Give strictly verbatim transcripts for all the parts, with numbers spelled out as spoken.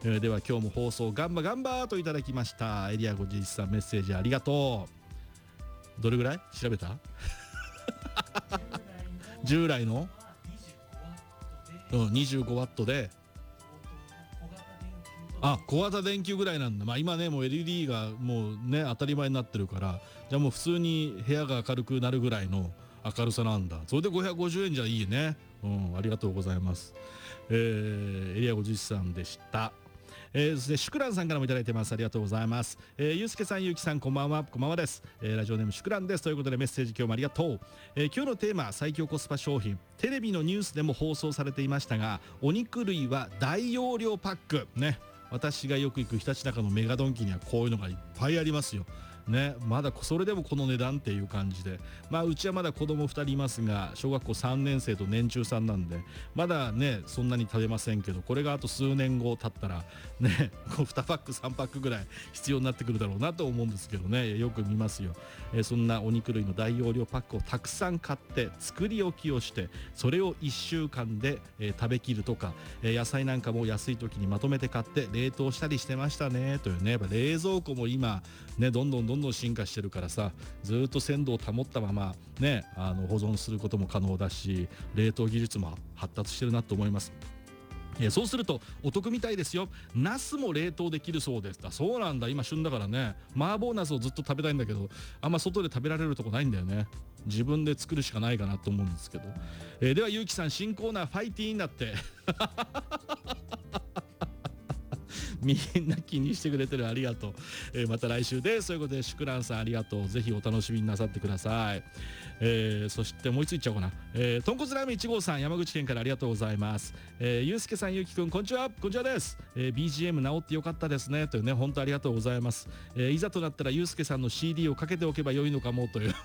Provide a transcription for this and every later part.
えー、では今日も放送ガンバガンバといただきました。エリアごじゅういちさんメッセージありがとう。どれぐらい調べた従来の、うん、にじゅうごワットで、あ、小型電球ぐらいなんだ。まあ今ねもう エルイーディー がもうね当たり前になってるから、じゃあもう普通に部屋が明るくなるぐらいの明るさなんだ。それでごひゃくごじゅうえんじゃいいね。うん、ありがとうございます。えー、エリアごじゅういちさんでした。えー、そしてシュクランさんからもいただいてます。ありがとうございます。えー、ゆうすけさん、ゆうきさん、こんばんは。こんばんはです。えー、ラジオネームシュクランです。ということでメッセージ今日もありがとう。えー、今日のテーマ、最強コスパ商品。テレビのニュースでも放送されていましたが、お肉類は大容量パックね。私がよく行くひたちなかのメガドンキにはこういうのがいっぱいありますよ。ね、まだそれでもこの値段っていう感じで、まあうちはまだ子供ふたりいますが、小学校さんねん生と年中さんなんでまだねそんなに食べませんけど、これがあと数年後経ったらねこうにパックさんパックぐらい必要になってくるだろうなと思うんですけどね、よく見ますよ。えー、そんなお肉類の大容量パックをたくさん買って作り置きをして、それをいっしゅうかんで、えー、食べきるとか、えー、野菜なんかも安い時にまとめて買って冷凍したりしてましたねというね。やっぱ冷蔵庫も今ねどんどんどんどん進化してるからさ、ずっと鮮度を保ったままねあの保存することも可能だし、冷凍技術も発達してるなと思います。えー、そうするとお得みたいですよ。ナスも冷凍できるそうです。あ、そうなんだ。今旬だからね、麻婆ナスをずっと食べたいんだけど、あんま外で食べられるとこないんだよね。自分で作るしかないかなと思うんですけど、えー、ではゆうきさん、新コーナーファイティーになってみんな気にしてくれてる、ありがとう。えー、また来週です。そういうことでシュクランさんありがとう。ぜひお楽しみになさってください。えー、そしてもう一ついっちゃおうかな。えー、豚骨ラーメンいち号さん、山口県からありがとうございます。えー、ゆうすけさん、ゆうきくん、こんにちは。こんにちはです。えー、ビージーエム 直ってよかったですねというね、本当ありがとうございます。えー、いざとなったらゆうすけさんの シーディー をかけておけばよいのかもという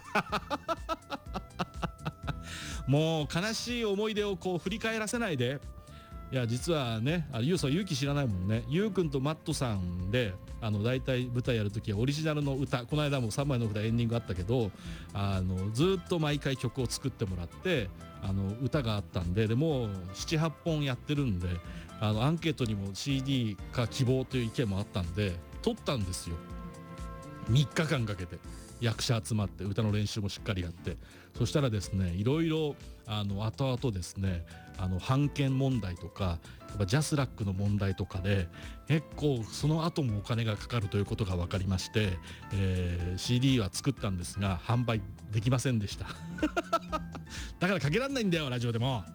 もう悲しい思い出をこう振り返らせないで。いや実はね、あゆうさん、ゆうき知らないもんね。ゆうくんとマットさんであの大体舞台やるときはオリジナルの歌、この間もさんまいの札エンディングあったけど、あのずっと毎回曲を作ってもらってあの歌があったんで、でもうななはっぽんやってるんで、あのアンケートにも シーディー か希望という意見もあったんで撮ったんですよ。みっかかんかけて役者集まって歌の練習もしっかりやって、そしたらですね、いろいろあの後々ですね、あの版権問題とかやっぱジャスラックの問題とかで結構その後もお金がかかるということが分かりまして、えー、シーディー は作ったんですが販売できませんでしただからかけらんないんだよラジオでも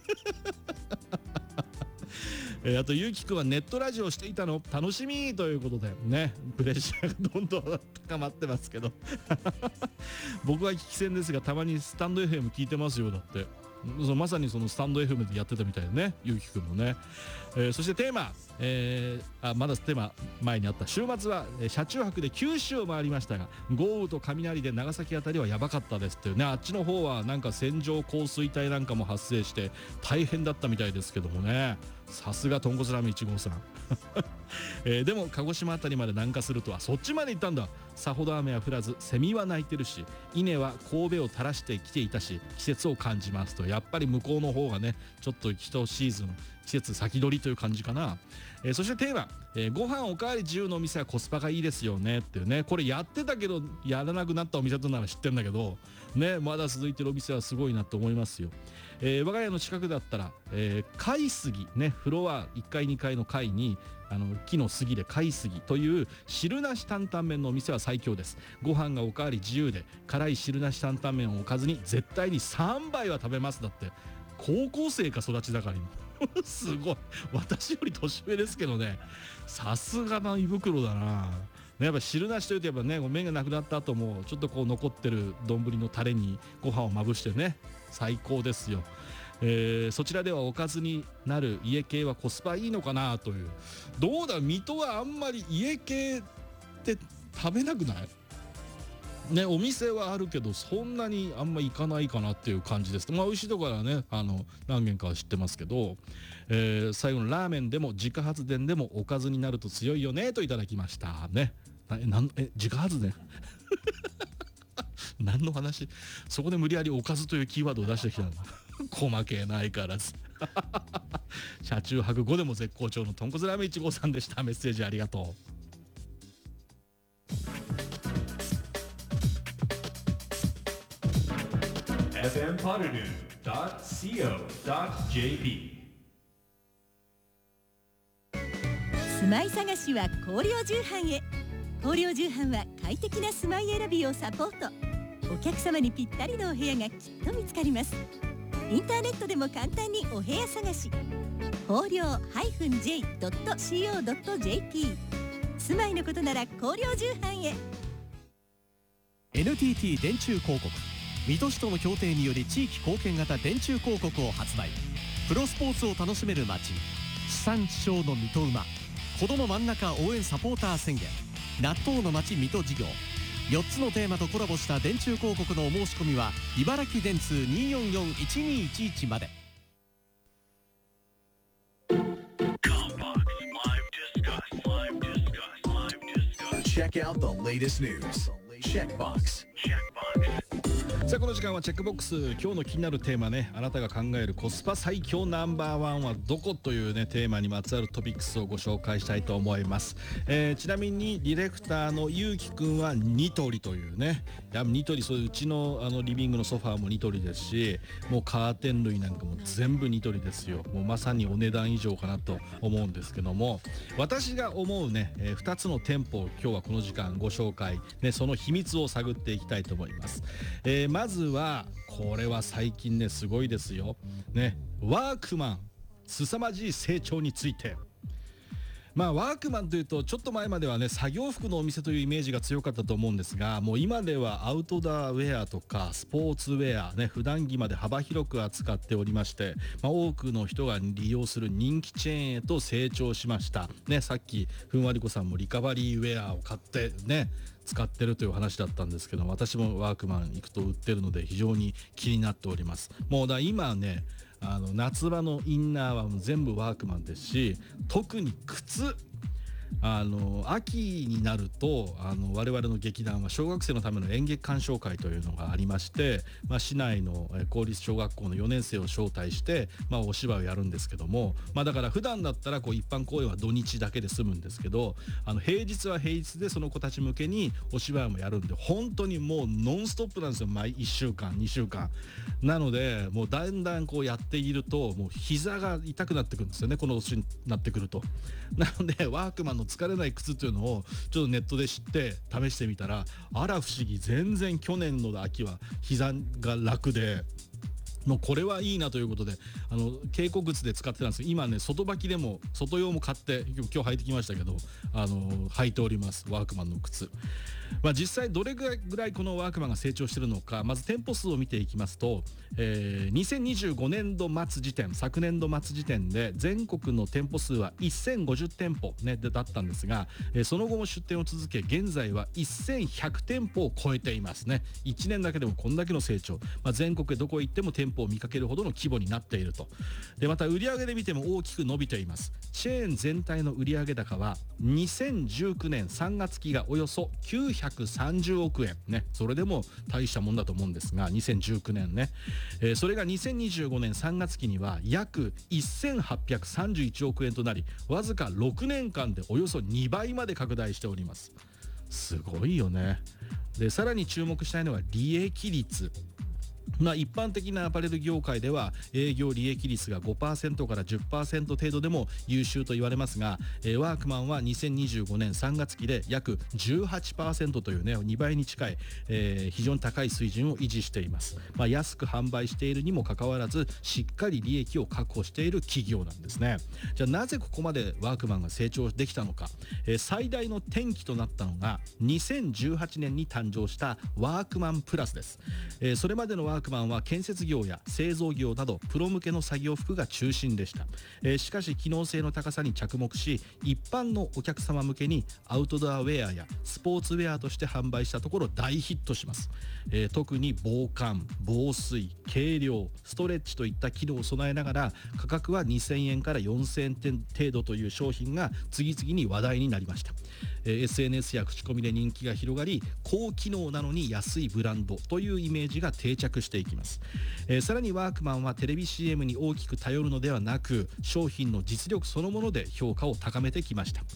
えー、あとゆうきくんはネットラジオしていたの楽しみということでね、プレッシャーがどんどん高まってますけど僕は聞き戦ですがたまにスタンド エフエム 聞いてますよ。だってそのまさにそのスタンド エフエム でやってたみたいでね、ゆうきくんもね。えー、そしてテーマ、えー、あまだテーマ前にあった週末は、えー、車中泊で九州を回りましたが豪雨と雷で長崎あたりはやばかったですっていうね。あっちの方はなんか線状降水帯なんかも発生して大変だったみたいですけどもね。さすが豚骨ラーメンいち号さんえー、でも鹿児島あたりまで南下するとは、そっちまで行ったんだ。さほど雨は降らずセミは鳴いてるし、稲は神戸を垂らしてきていたし、季節を感じますと。やっぱり向こうの方がねちょっと一シーズン季節先取りという感じかな。えー、そしてテーマ、えー、ご飯おかわり自由のお店はコスパがいいですよねっていうね。これやってたけどやらなくなったお店となら知ってるんだけどね、まだ続いてるお店はすごいなと思いますよ。えー、我が家の近くだったら、えー、貝杉ね、フロアいっかいにかいの階にあの木の杉で貝杉という汁なし担々麺のお店は最強です。ご飯がおかわり自由で辛い汁なし担々麺をおかずに絶対にさんばいは食べます。だって高校生か育ち盛りのすごい、私より年上ですけどね、さすがな胃袋だな。やっぱ汁なしというとやっぱね、麺がなくなった後もちょっとこう残ってる丼のタレにご飯をまぶしてね、最高ですよ。えー、そちらではおかずになる家系はコスパいいのかなという。どうだ、水戸はあんまり家系って食べなくないね。お店はあるけどそんなにあんま行かないかなっていう感じです。まあ美味しいところはねあの何軒かは知ってますけど、えー、最後のラーメンでも自家発電でもおかずになると強いよねといただきましたね。ななんえ自家発電何の話。そこで無理やりおかずというキーワードを出してきたの細けないからず車中泊後でも絶好調の豚骨ラーメンいちごうさんでした。メッセージありがとう。 エフエム ポルヌ ドット シーオー ドット ジェーピー住まい探しは光陵重版へ。光陵重版は快適な住まい選びをサポート。お客様にぴったりのお部屋がきっと見つかります。インターネットでも簡単にお部屋探し。光陵 ジェイドット シーオー ドット ジェーピー 住まいのことなら光陵重版へ。 エヌティーティー 電柱広告、水戸市との協定により地域貢献型電柱広告を発売。プロスポーツを楽しめる街、地産地消の水戸馬、子ども真ん中応援サポーター宣言、納豆の街水戸事業、よっつのテーマとコラボした電柱広告のお申し込みは茨城電通 にーよんよんいちにーいちいち まで。 Check out the latest news. Checkbox. さあこの時間はチェックボックス。今日の気になるテーマね、あなたが考えるコスパ最強ナンバーワンはどこというねテーマにまつわるトピックスをご紹介したいと思います。えー、ちなみにディレクターのゆうきくんはニトリというね、いやニトリ、そういううちのあのリビングのソファーもニトリですし、もうカーテン類なんかも全部ニトリですよ。もうまさにお値段以上かなと思うんですけども、私が思うね、えー、ふたつの店舗を今日はこの時間ご紹介、ね、その秘密を探っていきたいと思います。えーまずはこれは最近ねすごいですよね、ワークマン凄まじい成長について。まあワークマンというとちょっと前まではね作業服のお店というイメージが強かったと思うんですが、もう今ではアウトドアウェアとかスポーツウェアね、普段着まで幅広く扱っておりまして、まあ、多くの人が利用する人気チェーンへと成長しましたね。さっきふんわりこさんもリカバリーウェアを買ってね使ってるという話だったんですけど、私もワークマン行くと売ってるので非常に気になっております。もうだ今ねあの夏場のインナーはもう全部ワークマンですし、特に靴、あの秋になるとあの我々の劇団は小学生のための演劇鑑賞会というのがありまして、まあ、市内の公立小学校のよねん生を招待して、まあ、お芝居をやるんですけども、まあ、だから普段だったらこう一般公演は土日だけで済むんですけど、あの平日は平日でその子たち向けにお芝居もやるんで、本当にもうノンストップなんですよ。毎いっしゅうかんにしゅうかんなので、もうだんだんこうやっているともう膝が痛くなってくるんですよね、この年になってくると。なのでワークマンの疲れない靴というのをちょっとネットで知って試してみたら、あら不思議、全然去年の秋は膝が楽で、もうこれはいいなということで、あの稽古靴で使ってたんですけど、今ね外履きでも外用も買って今日履いてきましたけど、あの履いておりますワークマンの靴。まあ、実際どれぐらいぐらいこのワークマンが成長しているのか、まず店舗数を見ていきますと、えー、にせんにじゅうごねんど末時点、昨年度末時点で全国の店舗数はせんごじゅうてんぽ、ね、だったんですが、えー、その後も出店を続け現在はせんひゃくてんぽを超えていますね。いちねんだけでもこんだけの成長、まあ、全国でどこ行っても店舗を見かけるほどの規模になっていると。でまた売上で見ても大きく伸びています。チェーン全体の売上高はにせんじゅうきゅうねんさんがつきがおよそきゅうひゃくさんじゅうおくえんね、それでも大したもんだと思うんですが、にせんじゅうきゅうねんね、えー、それがにせんにじゅうごねんさんがつきには約せんはっぴゃくさんじゅういちおくえんとなり、わずかろくねんかんでおよそにばいまで拡大しております。すごいよね。でさらに注目したいのは利益率。まあ、一般的なアパレル業界では営業利益率が ごパーセント から じゅっパーセント 程度でも優秀と言われますが、えー、ワークマンはにせんにじゅうごねんさんがつきで約 じゅうはちパーセント というねにばいに近い、えー、非常に高い水準を維持しています。まあ、安く販売しているにもかかわらずしっかり利益を確保している企業なんですね。じゃあなぜここまでワークマンが成長できたのか、えー、最大の転機となったのがにせんじゅうはちねんに誕生したワークマンプラスです。えー、それまでのワークマンは建設業や製造業などプロ向けの作業服が中心でした。えー、しかし機能性の高さに着目し、一般のお客様向けにアウトドアウェアやスポーツウェアとして販売したところ大ヒットします。えー、特に防寒、防水、軽量、ストレッチといった機能を備えながら価格はにせんえんからよんせんえん程度という商品が次々に話題になりました。えー、エスエヌエス や口コミで人気が広がり、高機能なのに安いブランドというイメージが定着してしていきます。えー、さらにワークマンはテレビ シーエム に大きく頼るのではなく、商品の実力そのもので評価を高めてきました。